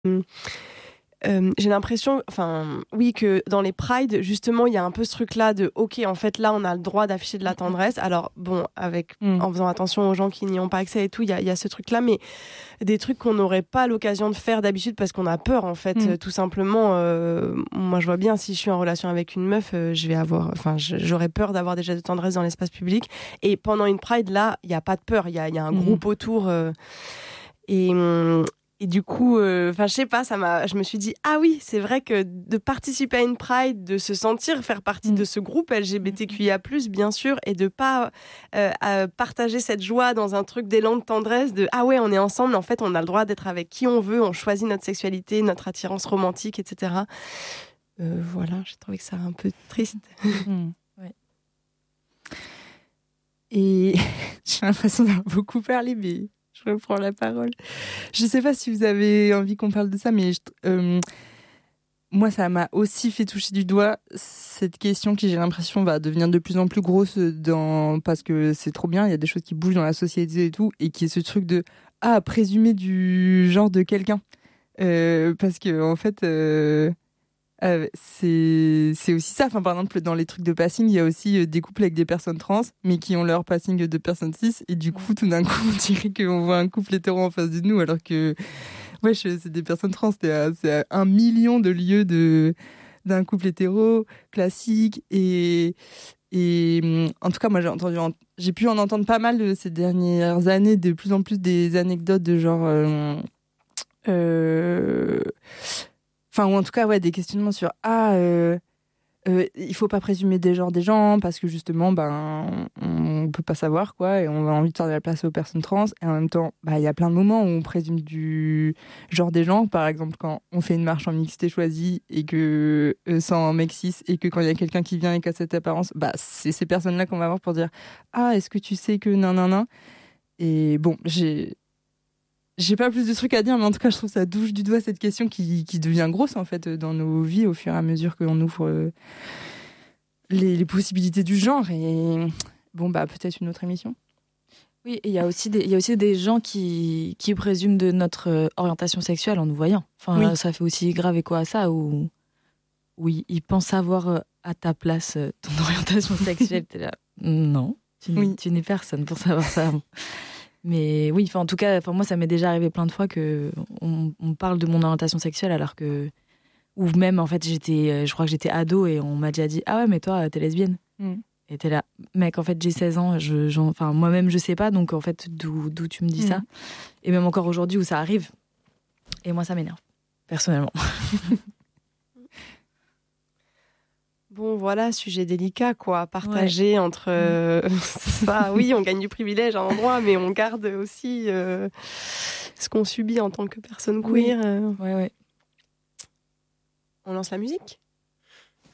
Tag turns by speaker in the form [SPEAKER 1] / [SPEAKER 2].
[SPEAKER 1] J'ai l'impression, oui, que dans les prides, justement, il y a un peu ce truc-là de, ok, en fait, là, on a le droit d'afficher de la tendresse. Alors, bon, en faisant attention aux gens qui n'y ont pas accès et tout, il y a ce truc-là, mais des trucs qu'on n'aurait pas l'occasion de faire d'habitude parce qu'on a peur, en fait, tout simplement. Moi, je vois bien, si je suis en relation avec une meuf, j'aurais peur d'avoir des gestes de tendresse dans l'espace public. Et pendant une pride, là, il n'y a pas de peur. Il y a un groupe autour. Et du coup, je sais pas, je me suis dit, ah oui, c'est vrai que de participer à une Pride, de se sentir faire partie de ce groupe LGBTQIA+, bien sûr, et de pas partager cette joie dans un truc d'élan de tendresse, de ah ouais, on est ensemble, en fait, on a le droit d'être avec qui on veut, on choisit notre sexualité, notre attirance romantique, etc. Voilà, j'ai trouvé que ça un peu triste.
[SPEAKER 2] Ouais. Et j'ai l'impression d'avoir beaucoup parlé, mais je reprends la parole. Je ne sais pas si vous avez envie qu'on parle de ça, mais moi, ça m'a aussi fait toucher du doigt cette question qui, j'ai l'impression, va devenir de plus en plus grosse parce que c'est trop bien, il y a des choses qui bougent dans la société et tout, et qui est ce truc de présumer du genre de quelqu'un. Parce que, en fait, c'est aussi ça. Enfin, par exemple, dans les trucs de passing, il y a aussi des couples avec des personnes trans, mais qui ont leur passing de personnes cis. Et du coup, tout d'un coup, on dirait qu'on voit un couple hétéro en face de nous, alors que, c'est des personnes trans. C'est à 1 million de lieux d'un couple hétéro classique. Et en tout cas, moi, j'ai pu en entendre pas mal ces dernières années, de plus en plus des anecdotes de genre. Ou en tout cas, des questionnements sur il faut pas présumer des genres des gens parce que justement, on peut pas savoir quoi, et on a envie de faire de la place aux personnes trans. Et en même temps, il y a plein de moments où on présume du genre des gens. Par exemple, quand on fait une marche en mixité choisie et que sans mec cis, et que quand il y a quelqu'un qui vient et qui a cette apparence, c'est ces personnes-là qu'on va voir pour dire est-ce que tu sais que nan. Et bon, j'ai pas plus de trucs à dire, mais en tout cas, je trouve que ça touche du doigt cette question qui devient grosse, en fait, dans nos vies au fur et à mesure qu'on ouvre les possibilités du genre. Et bon, peut-être une autre émission.
[SPEAKER 3] Oui, et il y a aussi des gens qui présument de notre orientation sexuelle en nous voyant. Enfin, ça fait aussi grave écho à ça, où ils pensent savoir à ta place ton orientation sexuelle. T'es là, non, tu n'es personne pour savoir ça. Mais oui, en tout cas, moi, ça m'est déjà arrivé plein de fois qu'on parle de mon orientation sexuelle alors que... Ou même, en fait, je crois que j'étais ado et on m'a déjà dit « Ah ouais, mais toi, t'es lesbienne ». Et t'es là, mec, en fait, j'ai 16 ans, moi-même, je sais pas, donc en fait, d'où tu me dis ça. Et même encore aujourd'hui où ça arrive. Et moi, ça m'énerve, personnellement.
[SPEAKER 1] Bon, voilà, sujet délicat, quoi. Partager entre... ça, oui, on gagne du privilège à un endroit, mais on garde aussi ce qu'on subit en tant que personne queer.
[SPEAKER 3] Oui.
[SPEAKER 1] On lance la musique ?